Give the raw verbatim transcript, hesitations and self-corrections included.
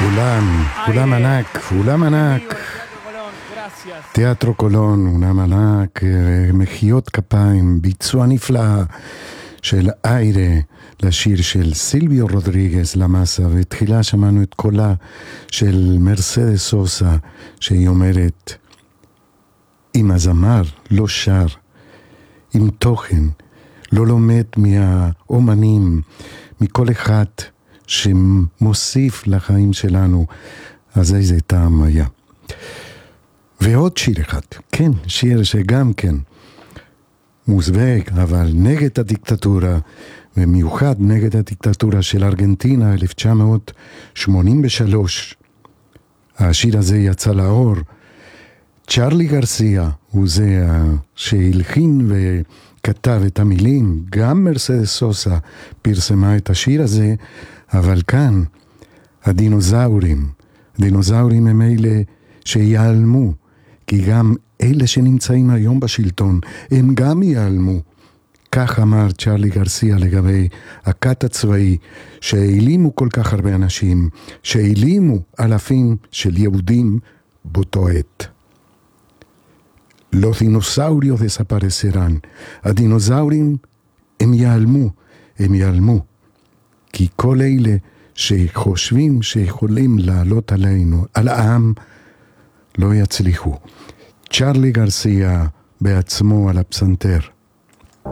אולם, אולם ענק, אולם ענק. תיאטרו קולון, אולם ענק, מחיאות כפיים, ביצוע נפלא של איירה לשיר של סילביו רודריגז למסה, ותחילה שמענו את קולה של מרסדס סוסה, שהיא אומרת, אם הזמר לא שר, עם תוכן, לא לומד מהאומנים, מכל אחד שמוסיף לחיים שלנו, אז איזה טעם היה. ועוד שיר אחד, כן, שיר שגם כן מוזבק, אבל נגד הדיקטטורה, במיוחד נגד הדיקטטורה של ארגנטינה, אלף תשע מאות שמונים ושלוש. השיר הזה יצא לאור. צ'רלי גרסיה הוא זה שהלחין וכתב את המילים, גם מרסדס סוסה פרסמה את השיר הזה, אבל כאן הדינוזאורים, הדינוזאורים הם אלה שיעלמו, כי גם אלה שנמצאים היום בשלטון, הם גם ייעלמו. כך אמר צ'רלי גרסיה לגבי הכת הצבאי, שהעלימו כל כך הרבה אנשים, שהעלימו אלפים של יהודים באותו עת. Los dinosaurios desaparecerán. הדינוזאורים הם ייעלמו, הם ייעלמו. כי כל אלה שחושבים שיכולים לעלות עלינו, על העם, לא יצליחו. צ'רלי גרסיה בעצמו על הפסנתר.